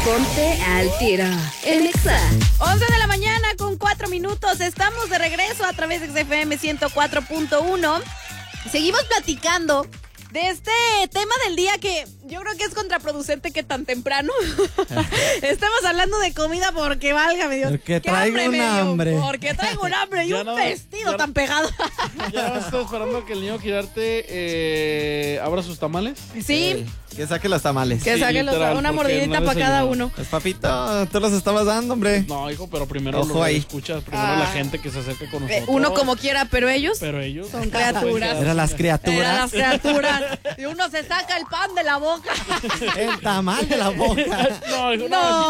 Ponte al tiro en Exa. 11 de la mañana con 4 minutos. Estamos de regreso a través de XFM 104.1. Seguimos platicando de este tema del día que yo creo que es contraproducente que tan temprano estemos hablando de comida porque válgame Dios. Porque traigo un hambre. Porque traigo un hambre y Ya un no- vestido ya- tan pegado. Ya estoy esperando que el niño Quirarte abra sus tamales. Sí, Que saque los tamales. que Sí, saque literal, una porque mordidita no para cada desayunó. uno. Pues papito, tú los estabas dando, hombre. No, hijo, pero primero Ojo lo ahí. escuchas, primero la gente que se acerca con nosotros. Uno como quiera, pero ellos Pero ellos son criaturas. Eran las criaturas. Eran las criaturas. Y uno se saca el pan de la boca. El tamal de la boca. No, hijo,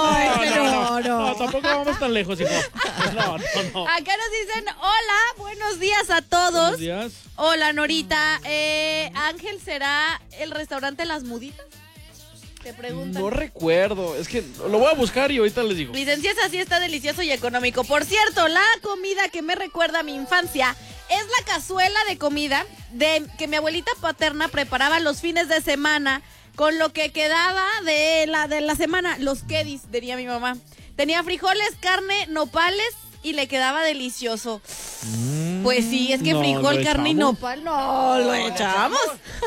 No, tampoco vamos tan lejos, hijo. No. Acá nos dicen, hola, buenos días a todos. Buenos días. Hola, Norita. Ángel, ¿será el restaurante Las Muditas? Te preguntan. No recuerdo, es que lo voy a buscar y ahorita les digo. Dicen, si es así, está delicioso y económico. Por cierto, la comida que me recuerda a mi infancia es la cazuela de comida que mi abuelita paterna preparaba los fines de semana con lo que quedaba de la semana. Los quedis, diría mi mamá. Tenía frijoles, carne, nopales y le quedaba delicioso. Pues sí, es que No, frijol, ¿lo carne y echamos? nopal, no, lo echamos.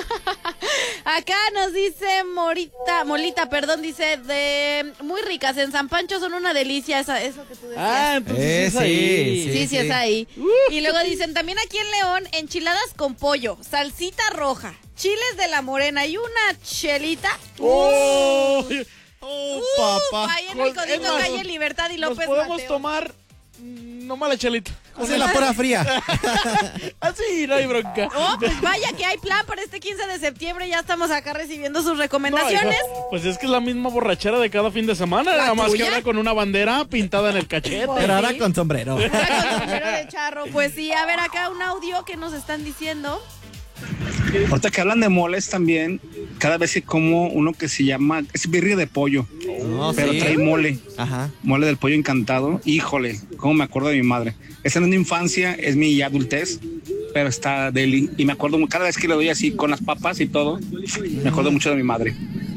Acá nos dice Molita, dice, de muy ricas, en San Pancho son una delicia, eso que tú decías. Ah, entonces es Sí, ahí. Sí, es ahí. Y luego dicen, también aquí en León, enchiladas con pollo, salsita roja, chiles de la morena y una chelita. ¡Oh! papá. Ahí en el Es codito más, calle Libertad y Nos López podemos Mateo. tomar nomás la chelita. Así la pura fría. Así, no hay bronca. Oh, pues vaya que hay plan para este 15 de septiembre, ya estamos acá recibiendo sus No, recomendaciones. hijo, pues es que es la misma borrachera de cada fin de semana, nada más que tuya? ahora con una bandera pintada en el cachete. Pero ahora sí. con sombrero. Ahora con sombrero de charro. Pues sí, a ver acá un audio que nos están diciendo. Ahorita que hablan de moles también, cada vez que como uno que se llama, es birria de pollo, No, pero sí. trae mole, Ajá. mole del pollo encantado. Híjole, cómo me acuerdo de mi madre. Esa no es mi infancia, es mi adultez, pero está deli. Y me acuerdo, cada vez que le doy así con las papas y todo, me acuerdo mucho de mi madre.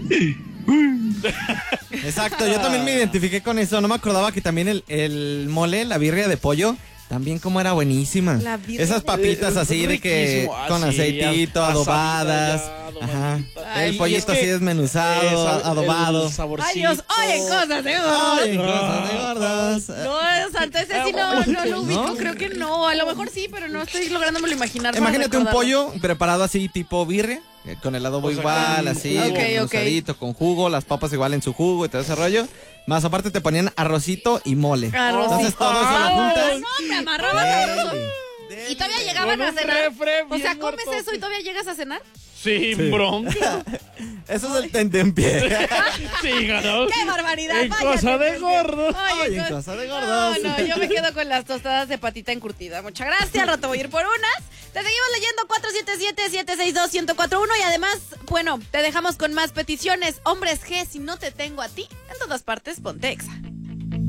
Exacto, yo también me identifiqué con eso. No me acordaba que también el mole, la birria de pollo, también como era buenísima. La birria Esas papitas así de que riquísimo. Ah, con sí, aceitito, asadita adobadas. ya, Ajá. adobadita. El Ay, pollito y es que así desmenuzado, adobado. el saborcito. Ay Dios, oye, cosas de gordos. Ay, cosas de gordos. No, Santo, ese sí no lo ubico, ¿No? creo que no. A lo mejor sí, pero no estoy lográndomelo imaginar. para Imagínate un recordarlo. pollo preparado así tipo birria, con el adobo O sea, igual, con así, jugo. Ok, desmenuzadito, con jugo, las papas igual en su jugo y todo ese rollo. Más aparte te ponían arrocito y mole. Arrocito. Entonces todo eso lo Ay, juntas. no, hombre, amarrabas sabroso. Y todavía llegaban Con a un cenar. refre O sea, bien ¿comes muerto. eso y todavía llegas a cenar? Sin bronca. Eso es el tentempié. Sí, ganó. ¡Qué barbaridad! En Vaya cosa de tentempié. gordo. Ay, en cosa de gordos. No, yo me quedo con las tostadas de patita encurtida. Muchas gracias, al rato voy a ir por unas. Te seguimos leyendo 477-762-1041 y además, bueno, te dejamos con más peticiones. Hombres G, si no te tengo a ti, en todas partes, ponte Exa.